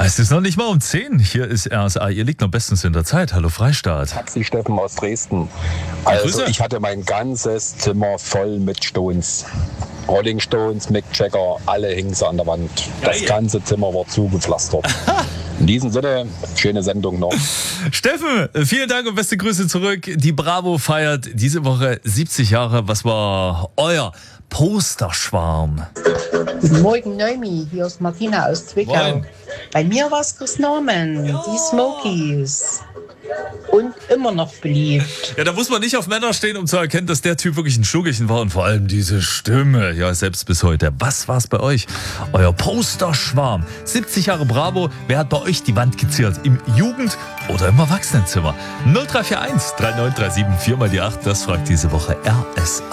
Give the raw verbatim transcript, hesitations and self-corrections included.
Es ist noch nicht mal um zehn. Hier ist R S A. Ihr liegt noch bestens in der Zeit. Hallo Freistaat. Taxi Steffen aus Dresden. Ja, Also Grüße. ich hatte mein ganzes Zimmer voll mit Stones. Rolling Stones, Mick Jagger, alle hingen sie an der Wand. Das Geil. ganze Zimmer war zugepflastert. In diesem Sinne, schöne Sendung noch. Steffen, vielen Dank und beste Grüße zurück. Die Bravo feiert diese Woche siebzig Jahre. Was war euer Posterschwarm? Guten Morgen, Noemi. Hier ist Martina aus Zwickau. Moin. Bei mir war es Chris Norman, die Smokies. Und immer noch beliebt. Ja, da muss man nicht auf Männer stehen, um zu erkennen, dass der Typ wirklich ein Schuggelchen war. Und vor allem diese Stimme. Ja, selbst bis heute. Was war's bei euch? Euer Posterschwarm. siebzig Jahre Bravo. Wer hat bei euch die Wand geziert? Im Jugend- oder im Erwachsenenzimmer? null drei vier eins drei neun drei sieben vier mal die acht. Das fragt diese Woche R S A.